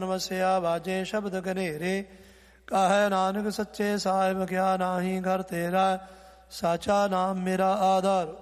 ਵਸਿਆ ਵਾਜੇ ਸ਼ਬਦ ਘਨੇਰੇ, ਕਾਹੈ ਨਾਨਕ ਸੱਚੇ ਸਾਹਿਬ ਕਿਆ ਨਾਹੀ ਘਰ ਤੇਰਾ, ਸਾਚਾ ਨਾਮ ਮੇਰਾ ਆਧਾਰ।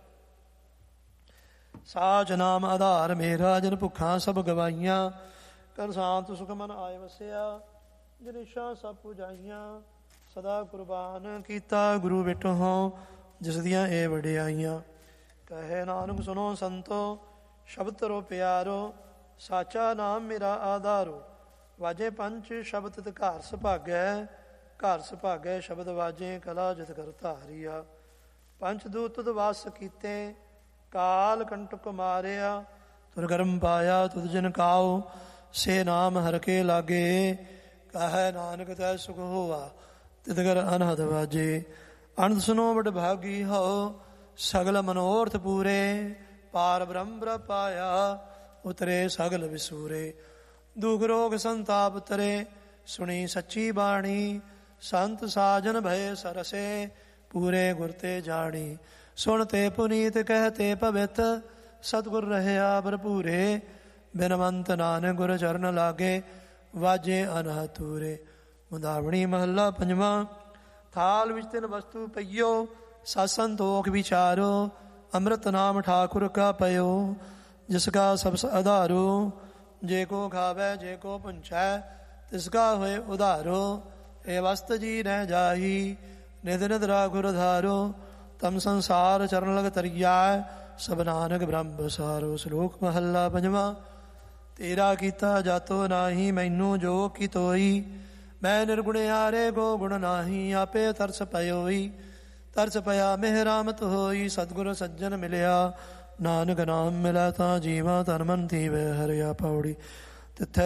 ਸਾਚ ਨਾਮ ਆਧਾਰ ਮੇਰਾ, ਜਿਨ ਭੁੱਖਾਂ ਸਭ ਗਵਾਈਆਂ, ਕਰ ਸ਼ਾਂਤ ਸੁਖ ਮਨ ਆਏ ਵਸਿਆ, ਜਿਨ ਇੱਛਾ ਸਭ ਪੁਜਾਈਆਂ। ਸਦਾ ਕੁਰਬਾਨ ਕੀਤਾ ਗੁਰੂ ਵਿਟਹੁ, ਜਿਸ ਦੀਆਂ ਇਹ ਵਡਿਆਈਆਂ। ਕਹੇ ਨਾਨਕ ਸੁਨੋ ਸੰਤੋ, ਸ਼ਬਦ ਤਰੋ ਪਿਆਰੋ, ਸਾਚਾ ਨਾਮ ਮੇਰਾ ਆਧਾਰੋ। ਵਾਜੇ ਪੰਚ ਸ਼ਬਦ ਤਿਤ ਘਰ ਸੁਭਾਗੈ, ਘਰ ਸੁਭਾਗੈ ਸ਼ਬਦ ਵਾਜੇ, ਕਲਾ ਜਿਤ ਕਰ ਧਾਰੀਆ। ਪੰਚ ਦੂਤ ਤੁਧ ਵਾਸ ਕੀਤੇ, ਕਾਲ ਕੰਟਕ ਮਾਰਿਆ। ਤੁਰ ਕਰਮ ਪਾਇਆ ਤੁਧ ਜਿਨ ਕਾਉ, ਸੇ ਨਾਮ ਹਰ ਕੇ ਲਾਗੇ। ਕਹੈ ਨਾਨਕ ਤੈ ਸੁਖ ਹੋਆ, ਤਿਤ ਕਰ ਅਨਹਦ ਵਾਜੇ। ਅਨੰਦ ਸੁਨੋ ਬੜ ਭਾਗੀ ਹੋ, ਸਗਲ ਮਨੋਰਥ ਪੂਰੇ। ਪਾਰ ਬ੍ਰਹਮ ਬ੍ਰ ਪਾਇਆ, ਉਤਰੇ ਸਗਲ ਵਿਸੂਰੇ। ਦੁਖ ਰੋਗ ਸੰਤਾਪ ਤਰੇ, ਸੁਣੀ ਸੱਚੀ ਬਾਣੀ। ਸੰਤ ਸਾਜਨ ਭਏ ਸਰਸੇ, ਪੂਰੇ ਗੁਰ ਤੇ ਜਾਣੀ। ਸੁਣ ਤੇ ਪੁਨੀਤ ਕਹਿਤੇ ਪਵਿੱਤ, ਸਤਿਗੁਰ ਰਹਿਆ ਭਰਪੂਰੇ। ਬਿਨਵੰਤ ਨਾਨਕ ਗੁਰ ਚਰਨ ਲਾਗੇ, ਵਾਜੇ ਅਨਹਦ ਤੂਰੇ। ਮੁੰਦਾਵਣੀ ਮਹੱਲਾ ਪੰਜਵਾਂ। ਥਾਲ ਵਿੱਚ ਤਿੰਨ ਵਸਤੂ ਪਈਓ, ਸਤ ਸੰਤੋਖ ਵਿਚਾਰੋ। ਅੰਮ੍ਰਿਤ ਨਾਮ ਠਾਕੁਰ ਕਾ ਪਇਓ, ਜਿਸ ਕਾ ਸਬਸ ਆਧਾਰੋ। ਜੇ ਕੋ ਖਾਵੈ ਜੇ ਕੋ ਪੁੰਚੈ, ਤਿਸ ਕਾ ਹੋਏ ਉਧਾਰੋ। ਇਹ ਵਸਤ ਜੀ ਨਹਿ ਜਾਈ, ਨਿਧ ਨਿਧ ਰਾਖੁਰ ਧਾਰੋ। ਤਮ ਸੰਸਾਰ ਚਰਨ ਲਗ ਤਰੀਆ, ਸਭ ਨਾਨਕ ਬ੍ਰਹਮ ਬਸਾਰੋ। ਸ਼ਲੋਕ ਮਹੱਲਾ ਪੰਜਵਾਂ। ਤੇਰਾ ਕੀਤਾ ਜਾਤੋ ਨਾਹੀ, ਮੈਨੂੰ ਜੋ ਕੀ ਤੋਈ। ਮੈਂ ਨਿਰਗੁਣਿਆਰੇ ਗੋ ਗੁਣ ਨਾਹੀ, ਆਪੇ ਤਰਸ ਪਇਓਈ। ਤਰਸ ਪਿਆ ਮਿਹ ਰਾਮਤ ਹੋਈ, ਸਤਿਗੁਰ ਸੱਜਣ ਮਿਲਿਆ। ਨਾਨਕ ਨਾਮ ਮਿਲੈ ਤਾਂ ਜੀਵਾਂ, ਤਨ ਮਨ ਥੀਵੈ ਹਰਿਆ ਪੌੜੀ। ਤਿੱਥੈ